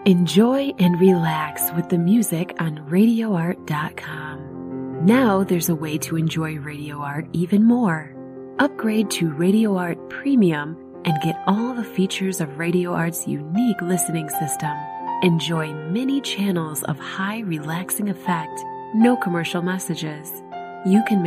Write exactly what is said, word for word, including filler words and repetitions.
Enjoy and relax with the music on radio art dot com. Now there's a way to enjoy Radio Art even more. Upgrade to Radio Art Premium and get all the features of Radio Art's unique listening system. Enjoy many channels of high relaxing effect, no commercial messages. You can make